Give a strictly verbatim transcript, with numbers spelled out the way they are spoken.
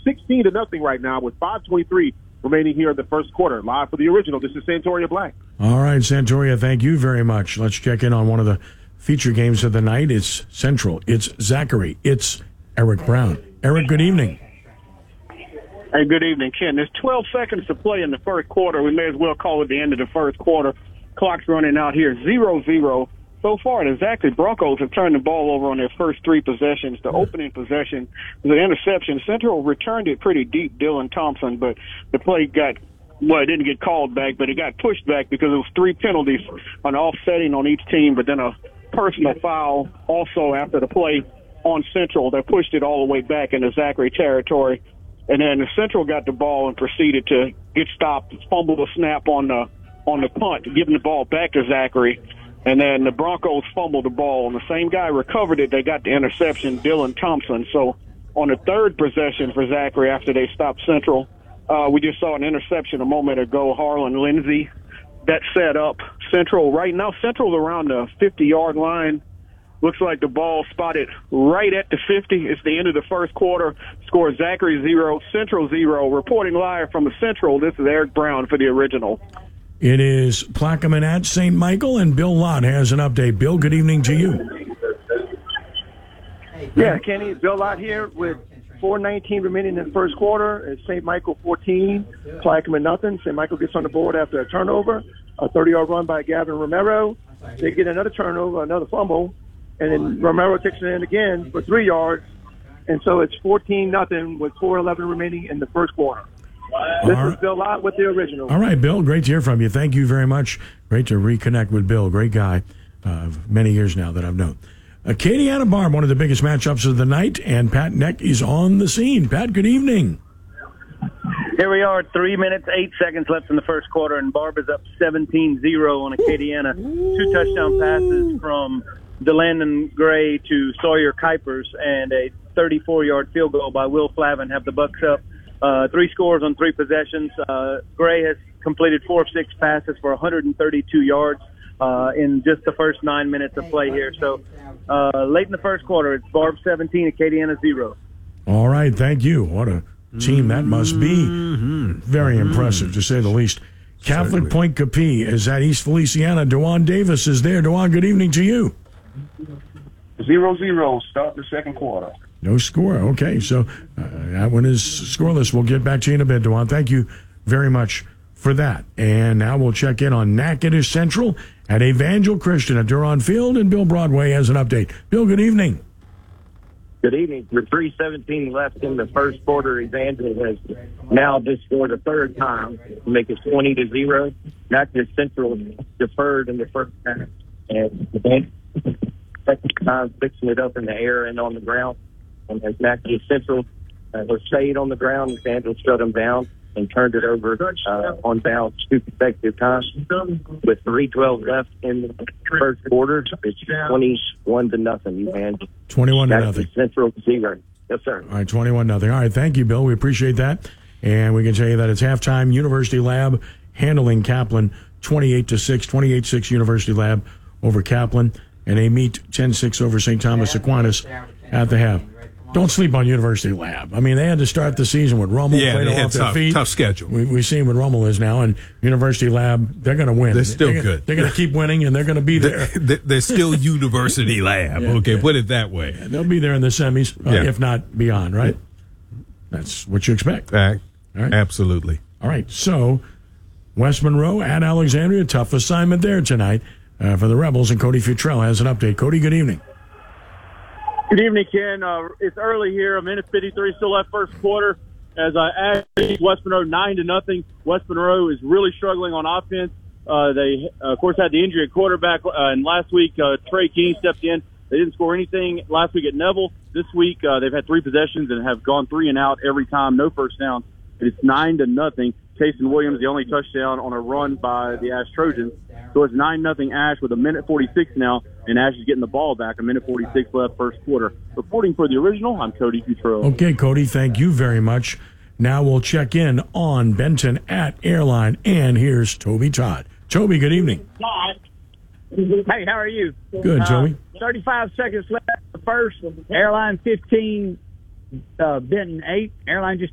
sixteen to nothing right now with five twenty-three remaining here in the first quarter. Live for the original, this is Santoria Black. All right, Santoria, thank you very much. Let's check in on one of the feature games of the night. It's Central. It's Zachary. It's Eric Brown. Eric, good evening. Hey, good evening, Ken. There's twelve seconds to play in the first quarter. We may as well call it the end of the first quarter. Clock's running out here, zero zero. So far, the Zachary Broncos have turned the ball over on their first three possessions. The opening possession was an interception. Central returned it pretty deep, Dylan Thompson, but the play got, well, it didn't get called back, but it got pushed back because it was three penalties on offsetting on each team, but then a personal foul also after the play on Central that pushed it all the way back into Zachary territory. And then the Central got the ball and proceeded to get stopped, fumbled a snap on the on the punt, giving the ball back to Zachary. And then the Broncos fumbled the ball, and the same guy recovered it. They got the interception, Dylan Thompson. So on the third possession for Zachary after they stopped Central, uh, we just saw an interception a moment ago, Harlan Lindsay. That set up Central. Right now, Central's around the fifty-yard line. Looks like the ball spotted right at the fifty. It's the end of the first quarter. Score Zachary zero, Central zero. Reporting live from the Central, this is Eric Brown for the original. It is Plaquemine at Saint Michael, and Bill Lott has an update. Bill, good evening to you. Yeah, Kenny, Bill Lott here with four nineteen remaining in the first quarter. It's Saint Michael fourteen, Plaquemine nothing. Saint Michael gets on the board after a turnover, a thirty-yard run by Gavin Romero. They get another turnover, another fumble, and then Romero takes it in again for three yards. And so it's fourteen nothing with four eleven remaining in the first quarter. This All is Bill Lott with the original. All right, Bill, great to hear from you. Thank you very much. Great to reconnect with Bill. Great guy. Uh, many years now that I've known. Acadiana Barb, one of the biggest matchups of the night, and Pat Neck is on the scene. Pat, good evening. Here we are, three minutes, eight seconds left in the first quarter, and Barb is up seventeen zero on Acadiana. Two touchdown passes from DeLandon Gray to Sawyer Kuipers, and a thirty-four-yard field goal by Will Flavin have the Bucks up. Uh, three scores on three possessions. Uh, Gray has completed four of six passes for one hundred thirty-two yards uh, in just the first nine minutes of play here. So uh, late in the first quarter, it's Barb seventeen, Acadiana zero. All right, thank you. What a team that must be. Very impressive, to say the least. Catholic Certainly. Point Capee is at East Feliciana. Dewan Davis is there. Dewan, good evening to you. Zero zero. Start the second quarter. No score. Okay, so uh, that one is scoreless. We'll get back to you in a bit, Dewan. Thank you very much for that. And now we'll check in on Natchitoches Central at Evangel Christian at Durand Field, and Bill Broadway has an update. Bill, good evening. Good evening. With three seventeen left in the first quarter, Evangel has now just scored a third time to make it twenty to zero. Natchitoches Central deferred in the first half, and Evangel second time fixing it up in the air and on the ground. And as Natchitoches Central uh, was stayed on the ground, Evangel shut them down and turned it over uh, on bounds two consecutive times. With three twelve left in the first quarter, it's twenty-one to nothing, Evangel. twenty-one to nothing. Central zero. Yes, sir. All right, twenty-one nothing. All right, thank you, Bill. We appreciate that. And we can tell you that it's halftime. University Lab handling Kaplan twenty-eight to six, twenty-eight six University Lab over Kaplan. And they meet ten six over Saint Thomas Aquinas at the half. Don't sleep on University Lab. I mean, they had to start the season with Rummel. Yeah, played they had off their tough, feet. tough schedule. We, we've seen what Rummel is now, and University Lab, they're going to win. They're still they're, good. They're going to keep winning, and they're going to be there. They're, they're still University Lab. Yeah, okay, yeah. put it that way. Yeah, they'll be there in the semis, uh, Yeah. if not beyond, right? That's what you expect. Uh, All right. Absolutely. All right, so West Monroe at Alexandria, tough assignment there tonight uh, for the Rebels, and Cody Futrell has an update. Cody, good evening. Good evening, Ken. Uh, it's early here. A minute fifty-three still left first quarter. As I add West Monroe nine to nothing. West Monroe is really struggling on offense. Uh, they, uh, of course, had the injury at quarterback, uh, and last week uh, Trey King stepped in. They didn't score anything last week at Neville. This week uh, they've had three possessions and have gone three and out every time. No first down. It's nine to nothing. Tayson Williams, the only touchdown on a run by the Ash Trojans. So it's nine nothing Ash with a minute forty-six now, and Ash is getting the ball back. A minute forty-six left first quarter. Reporting for the original, I'm Cody Futrell. Okay, Cody, thank you very much. Now we'll check in on Benton at Airline, and here's Toby Todd. Toby, good evening. Hey, how are you? Good, uh, Toby. thirty-five seconds left. The first, Airline fifteen, uh, Benton eight. Airline just